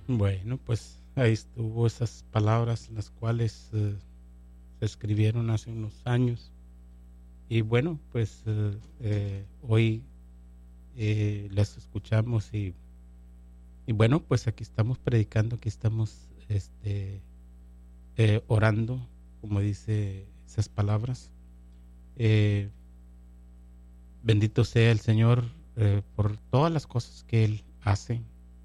Bueno, pues ahí estuvo esas palabras, las cuales se escribieron hace unos años. Y bueno, pues hoy las escuchamos y bueno, pues aquí estamos predicando, aquí estamos orando, como dice esas palabras. Eh, Bendito sea el Señor por todas las cosas que Él hace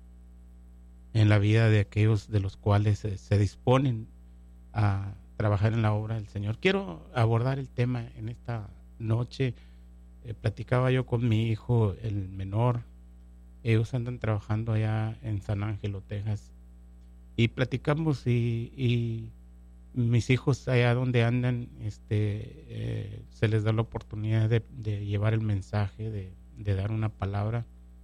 en la vida de aquellos de los cuales se disponen a trabajar en la obra del Señor. Quiero abordar el tema en esta noche. Platicaba yo con mi hijo, el menor. Ellos andan trabajando allá en San Ángelo, Texas. Y platicamos y mis hijos allá donde andan, se les da la oportunidad de llevar el mensaje, de dar una palabra.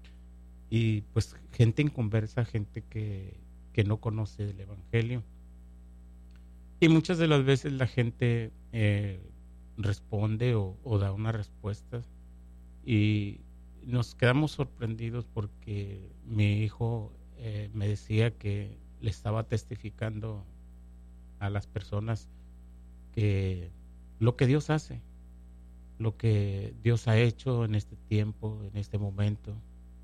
Y pues gente inconversa, gente que no conoce el Evangelio. Y muchas de las veces la gente responde o da una respuesta y nos quedamos sorprendidos porque mi hijo me decía que le estaba testificando a las personas que lo que Dios hace, lo que Dios ha hecho en este tiempo, en este momento,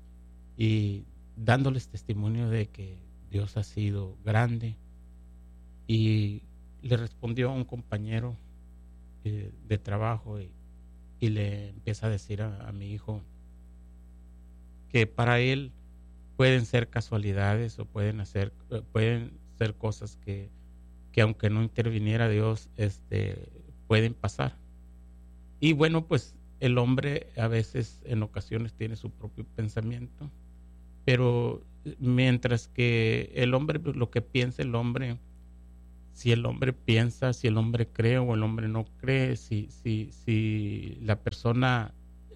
y dándoles testimonio de que Dios ha sido grande. Y le respondió a un compañero de trabajo y le empieza a decir a mi hijo que para él pueden ser casualidades o pueden ser cosas que aunque no interviniera Dios, pueden pasar. Y bueno, pues el hombre a veces, en ocasiones, tiene su propio pensamiento, pero mientras que el hombre, lo que piensa el hombre, si el hombre piensa, si el hombre cree o el hombre no cree, si la persona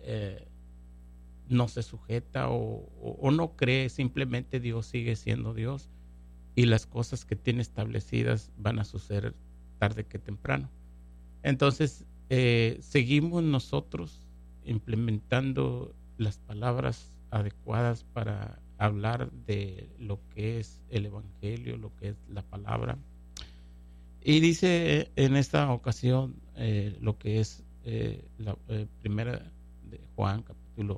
no se sujeta o no cree, simplemente Dios sigue siendo Dios y las cosas que tiene establecidas van a suceder tarde que temprano. Entonces, seguimos nosotros implementando las palabras adecuadas para hablar de lo que es el Evangelio, lo que es la palabra. Y dice en esta ocasión lo que es la primera de Juan, capítulo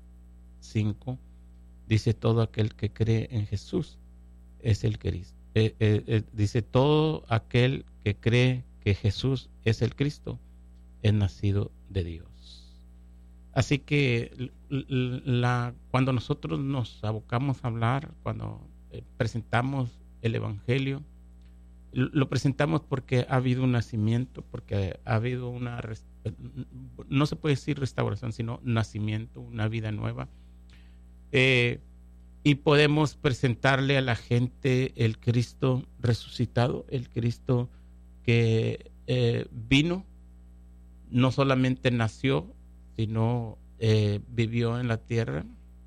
5, dice: todo aquel que cree en Jesús es el Cristo. Dice: todo aquel que cree que Jesús es el Cristo es nacido de Dios. Así que cuando nosotros nos abocamos a hablar, cuando presentamos el Evangelio, lo presentamos porque ha habido un nacimiento, porque ha habido no se puede decir restauración, sino nacimiento, una vida nueva. Y podemos presentarle a la gente el Cristo resucitado, el Cristo que vino, no solamente nació, sino vivió en la tierra.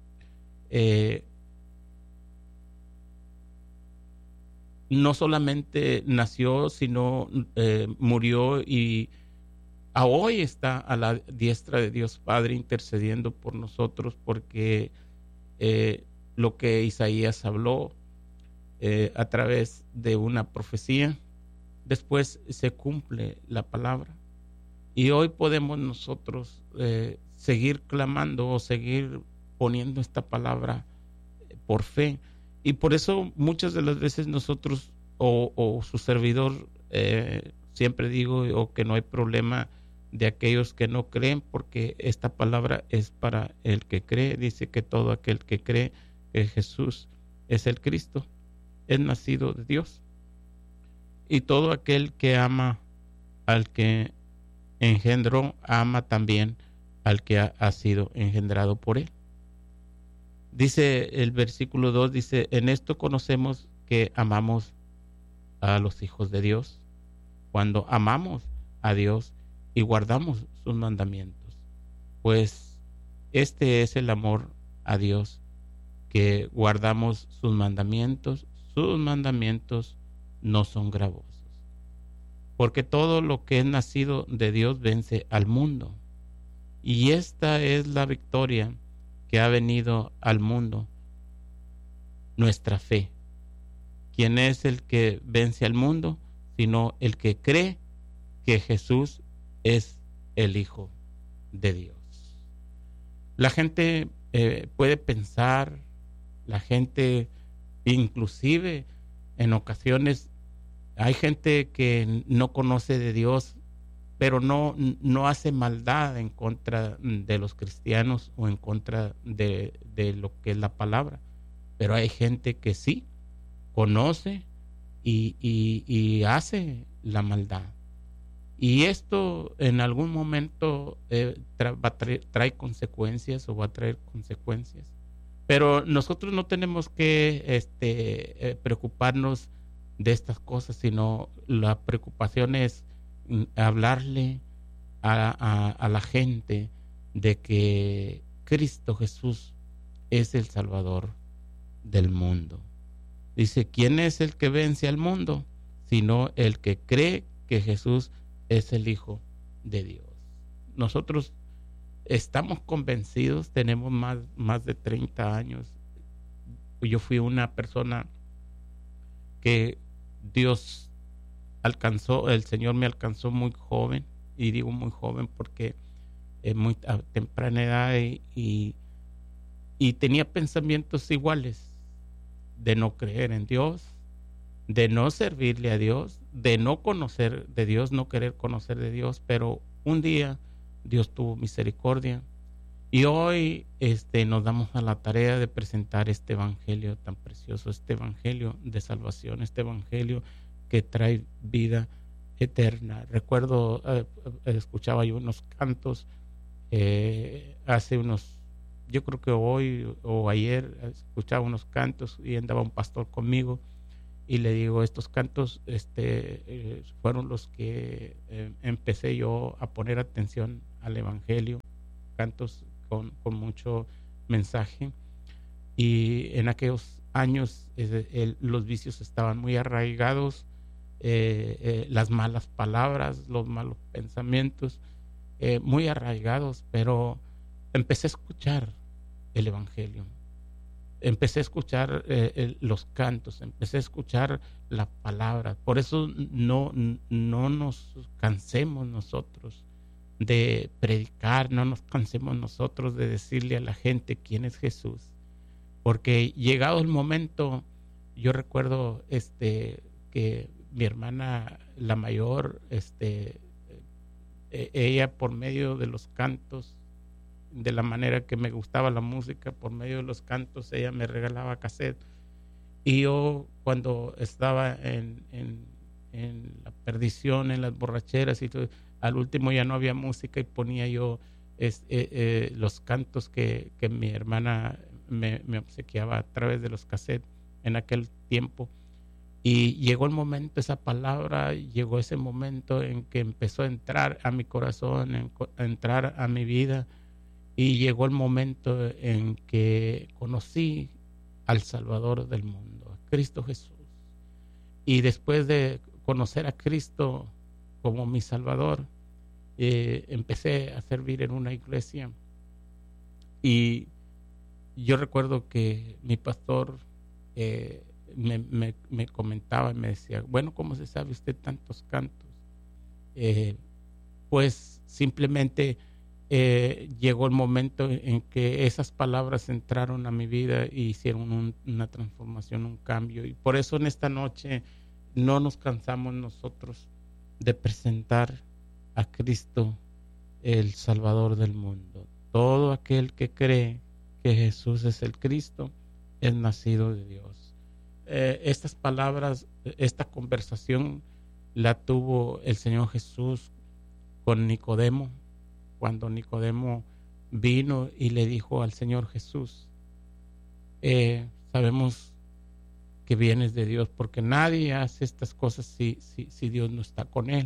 No solamente nació, sino murió y a hoy está a la diestra de Dios Padre intercediendo por nosotros, porque lo que Isaías habló a través de una profecía, después se cumple la palabra. Y hoy podemos nosotros seguir clamando o seguir poniendo esta palabra por fe. Y por eso muchas de las veces nosotros o su servidor, siempre digo o que no hay problema de aquellos que no creen, porque esta palabra es para el que cree. Dice que todo aquel que cree que Jesús es el Cristo es nacido de Dios. Y todo aquel que ama al que engendró, ama también al que ha sido engendrado por él. Dice el versículo 2, dice: en esto conocemos que amamos a los hijos de Dios, cuando amamos a Dios y guardamos sus mandamientos. Pues este es el amor a Dios, que guardamos sus mandamientos. Sus mandamientos no son gravosos. Porque todo lo que es nacido de Dios vence al mundo. Y esta es la victoria que ha venido al mundo: nuestra fe. ¿quién es el que vence al mundo? Sino el que cree que Jesús es el Hijo de Dios. La gente puede pensar, la gente inclusive en ocasiones hay gente que no conoce de Dios, pero no hace maldad en contra de los cristianos o en contra de lo que es la palabra. Pero hay gente que sí conoce y hace la maldad. Y esto en algún momento trae consecuencias o va a traer consecuencias. Pero nosotros no tenemos que preocuparnos de estas cosas, sino la preocupación es hablarle a la gente de que Cristo Jesús es el Salvador del mundo. Dice, ¿quién es el que vence al mundo? Sino el que cree que Jesús es el Hijo de Dios. Nosotros estamos convencidos, tenemos más de 30 años. Yo fui una persona que Dios alcanzó, el Señor me alcanzó muy joven, y digo muy joven porque muy a temprana edad, y tenía pensamientos iguales, de no creer en Dios, de no servirle a Dios, de no conocer de Dios, no querer conocer de Dios. Pero un día Dios tuvo misericordia y hoy nos damos a la tarea de presentar este evangelio tan precioso, este evangelio de salvación, este evangelio que trae vida eterna. Recuerdo, escuchaba yo unos cantos hace unos, yo creo que hoy o ayer, escuchaba unos cantos y andaba un pastor conmigo. Y le digo, estos cantos fueron los que empecé yo a poner atención al evangelio, cantos con mucho mensaje. Y en aquellos años los vicios estaban muy arraigados, las malas palabras, los malos pensamientos, muy arraigados, pero empecé a escuchar el evangelio. Empecé a escuchar los cantos, empecé a escuchar la palabra. Por eso no nos cansemos nosotros de predicar, no nos cansemos nosotros de decirle a la gente quién es Jesús. Porque llegado el momento, yo recuerdo que mi hermana, la mayor, ella por medio de los cantos, de la manera que me gustaba la música, por medio de los cantos, ella me regalaba cassette. Y yo, cuando estaba en la perdición, en las borracheras y todo, al último ya no había música y ponía yo los cantos que mi hermana me obsequiaba a través de los cassettes en aquel tiempo. Y llegó el momento, esa palabra, llegó ese momento en que empezó a entrar a mi corazón, a entrar a mi vida. Y llegó el momento en que conocí al Salvador del mundo, a Cristo Jesús. Y después de conocer a Cristo como mi Salvador, empecé a servir en una iglesia. Y yo recuerdo que mi pastor me comentaba y me decía, bueno, ¿cómo se sabe usted tantos cantos? Pues simplemente llegó el momento en que esas palabras entraron a mi vida y hicieron una transformación, un cambio. Y por eso en esta noche no nos cansamos nosotros de presentar a Cristo, el Salvador del mundo. Todo aquel que cree que Jesús es el Cristo es nacido de Dios. Estas palabras, esta conversación la tuvo el Señor Jesús con Nicodemo, cuando Nicodemo vino y le dijo al Señor Jesús, sabemos que vienes de Dios, porque nadie hace estas cosas si Dios no está con él.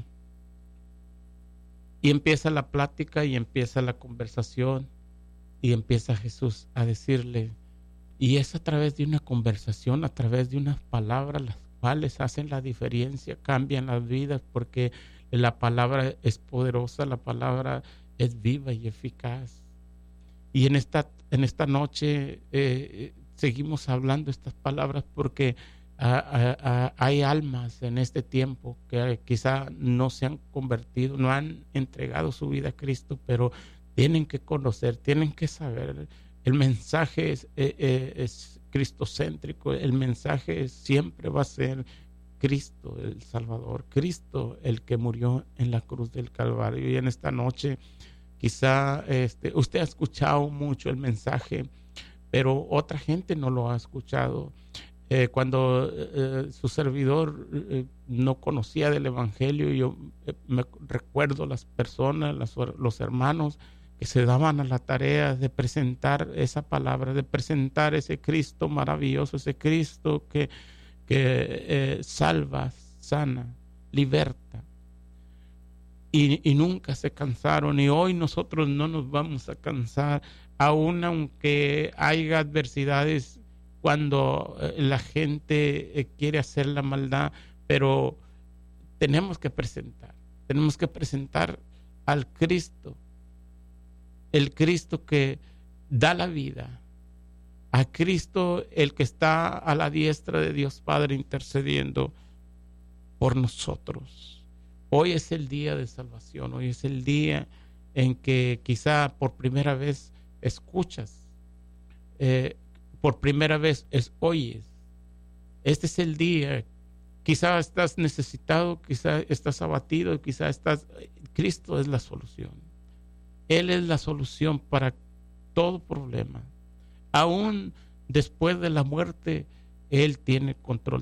Y empieza la plática y empieza la conversación y empieza Jesús a decirle, y es a través de una conversación, a través de unas palabras las cuales hacen la diferencia, cambian las vidas, porque la palabra es poderosa, la palabra es viva y eficaz. Y en esta noche seguimos hablando estas palabras porque Hay almas en este tiempo que quizá no se han convertido, no han entregado su vida a Cristo, pero tienen que conocer, tienen que saber. El mensaje es cristocéntrico, el mensaje siempre va a ser Cristo el Salvador, Cristo el que murió en la cruz del Calvario. Y en esta noche quizá usted ha escuchado mucho el mensaje, pero otra gente no lo ha escuchado. Cuando su servidor no conocía del Evangelio, yo me recuerdo las personas, los hermanos que se daban a la tarea de presentar esa palabra, de presentar ese Cristo maravilloso, ese Cristo que salva, sana, liberta. Y nunca se cansaron, y hoy nosotros no nos vamos a cansar, aun aunque haya adversidades cuando la gente quiere hacer la maldad, pero tenemos que presentar al Cristo, el Cristo que da la vida, a Cristo el que está a la diestra de Dios Padre intercediendo por nosotros. Hoy es el día de salvación, hoy es el día en que quizá por primera vez escuchas, por primera vez oyes. Este es el día. Quizá estás necesitado, quizá estás abatido, quizá Cristo es la solución. Él es la solución para todo problema. Aún después de la muerte, Él tiene control,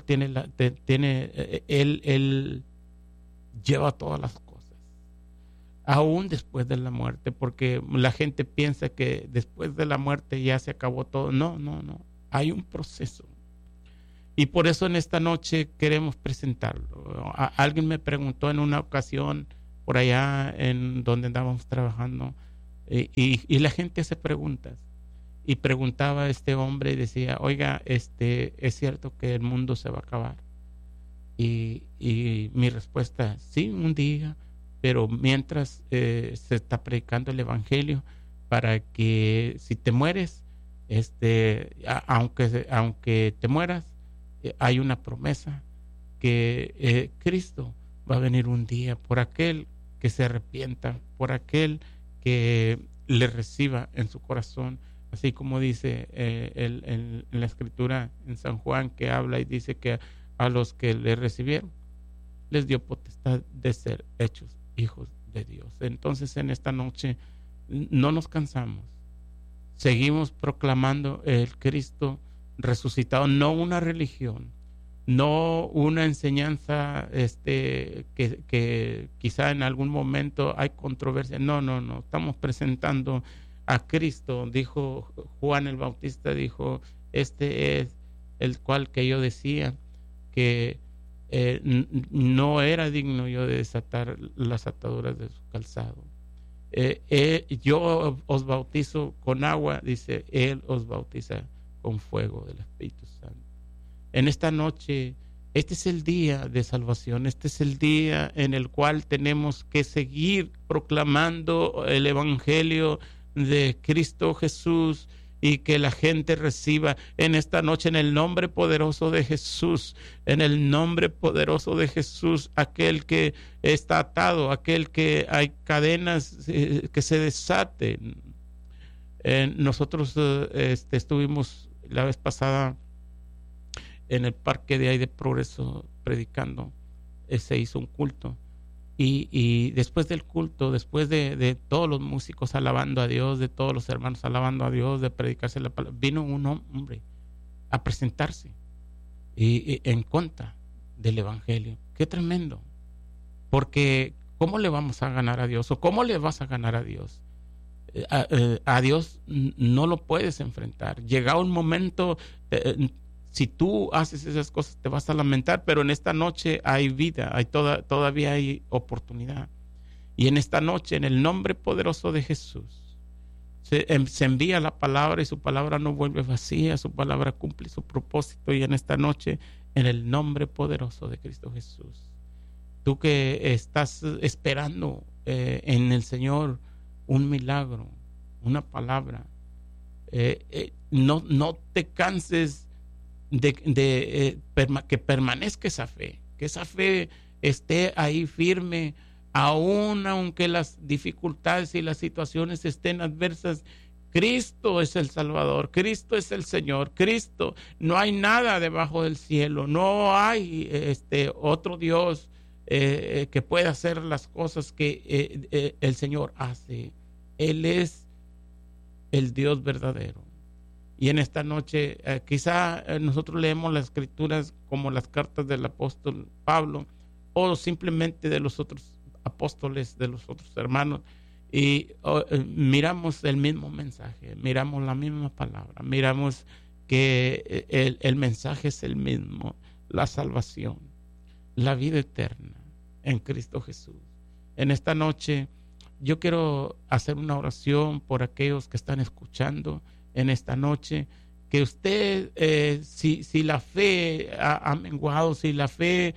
Él lleva todas las cosas, aún después de la muerte, porque la gente piensa que después de la muerte ya se acabó todo. No, hay un proceso, y por eso en esta noche queremos presentarlo. Alguien me preguntó en una ocasión por allá en donde andábamos trabajando, y la gente hace preguntas, y preguntaba a este hombre y decía: oiga, ¿es cierto que el mundo se va a acabar? Y mi respuesta: sí, un día, pero mientras se está predicando el Evangelio, para que si te mueres, aunque te mueras, hay una promesa que Cristo va a venir un día por aquel que se arrepienta, por aquel que le reciba en su corazón, así como dice en la Escritura en San Juan, que habla y dice que a los que le recibieron les dio potestad de ser hechos hijos de Dios. Entonces en esta noche no nos cansamos, seguimos proclamando el Cristo resucitado, no una religión, no una enseñanza que quizá en algún momento hay controversia. No, estamos presentando a Cristo. Dijo Juan el Bautista, dijo: este es el cual que yo decía que no era digno yo de desatar las ataduras de su calzado. Yo os bautizo con agua, dice, Él os bautiza con fuego del Espíritu Santo. En esta noche, este es el día de salvación, este es el día en el cual tenemos que seguir proclamando el Evangelio de Cristo Jesús, y que la gente reciba en esta noche, en el nombre poderoso de Jesús, en el nombre poderoso de Jesús, aquel que está atado, aquel que hay cadenas que se desaten. Nosotros estuvimos la vez pasada en el parque de ahí de Progreso predicando. Se hizo un culto, y después del culto, después de todos los músicos alabando a Dios, de todos los hermanos alabando a Dios, de predicarse la palabra, vino un hombre a presentarse y en contra del Evangelio. Qué tremendo, porque ¿cómo le vamos a ganar a Dios? ¿O cómo le vas a ganar a Dios? A Dios no lo puedes enfrentar. Llega un momento, si tú haces esas cosas te vas a lamentar, pero en esta noche hay vida, todavía hay oportunidad. Y en esta noche, en el nombre poderoso de Jesús, se envía la palabra, y su palabra no vuelve vacía, su palabra cumple su propósito. Y en esta noche, en el nombre poderoso de Cristo Jesús, tú que estás esperando en el Señor un milagro, una palabra, no te canses que permanezca esa fe, que esa fe esté ahí firme, aunque las dificultades y las situaciones estén adversas. Cristo es el Salvador, Cristo es el Señor, Cristo, no hay nada debajo del cielo, no hay otro Dios que pueda hacer las cosas que el Señor hace. Él es el Dios verdadero. Y en esta noche quizá nosotros leemos las escrituras como las cartas del apóstol Pablo o simplemente de los otros apóstoles, de los otros hermanos, y miramos el mismo mensaje, miramos la misma palabra, miramos que el mensaje es el mismo: la salvación, la vida eterna en Cristo Jesús. En esta noche yo quiero hacer una oración por aquellos que están escuchando en esta noche, que usted, si la fe ha menguado, si la fe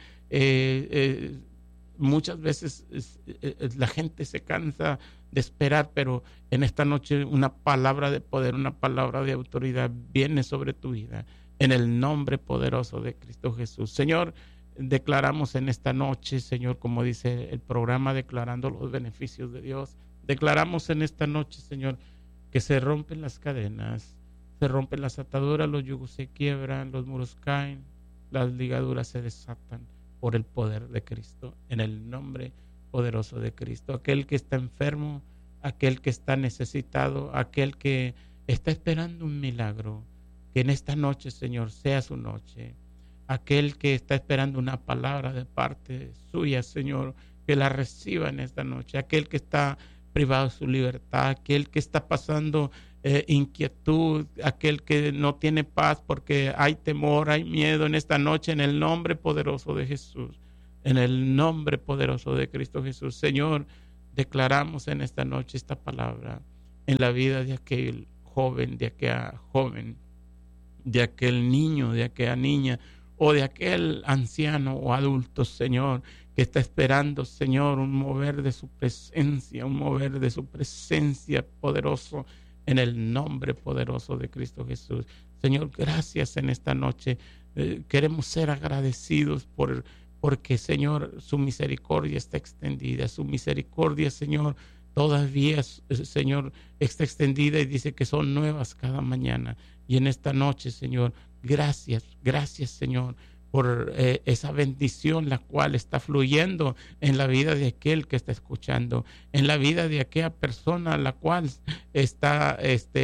muchas veces la gente se cansa de esperar, pero en esta noche una palabra de poder, una palabra de autoridad viene sobre tu vida, en el nombre poderoso de Cristo Jesús. Señor, declaramos en esta noche, Señor, como dice el programa, declarando los beneficios de Dios. Declaramos en esta noche, Señor, que se rompen las cadenas, se rompen las ataduras, los yugos se quiebran, los muros caen, las ligaduras se desatan por el poder de Cristo, en el nombre poderoso de Cristo. Aquel que está enfermo, aquel que está necesitado, aquel que está esperando un milagro, que en esta noche, Señor, sea su noche. Aquel que está esperando una palabra de parte suya, Señor, que la reciba en esta noche. Aquel que está privado de su libertad, aquel que está pasando inquietud, aquel que no tiene paz porque hay temor, hay miedo, en esta noche, en el nombre poderoso de Jesús, en el nombre poderoso de Cristo Jesús. Señor, declaramos en esta noche esta palabra en la vida de aquel joven, de aquella joven, de aquel niño, de aquella niña, o de aquel anciano o adulto, Señor, que está esperando, Señor, un mover de su presencia, un mover de su presencia poderoso, en el nombre poderoso de Cristo Jesús. Señor, gracias en esta noche. Queremos ser agradecidos porque, Señor, su misericordia está extendida. Su misericordia, Señor, todavía, Señor, está extendida y dice que son nuevas cada mañana. Y en esta noche, Señor, gracias, Señor, por esa bendición la cual está fluyendo en la vida de aquel que está escuchando, en la vida de aquella persona la cual está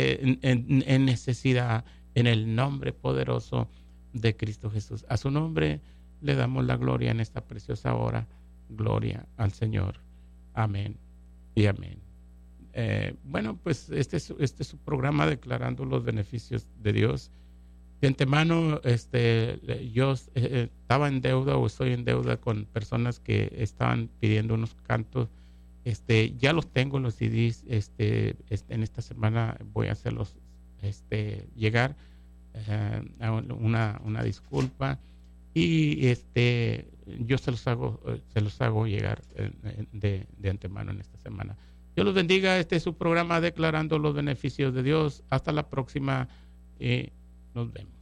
en necesidad, en el nombre poderoso de Cristo Jesús. A su nombre le damos la gloria en esta preciosa hora. Gloria al Señor. Amén y amén. Bueno, pues este es su programa, declarando los beneficios de Dios. De antemano, yo estaba en deuda o estoy en deuda con personas que estaban pidiendo unos cantos. Ya los tengo, los CDs. En esta semana voy a hacerlos llegar. Una disculpa. Y yo se los hago llegar de antemano en esta semana. Dios los bendiga. Este es su programa, declarando los beneficios de Dios. Hasta la próxima. Nos vemos.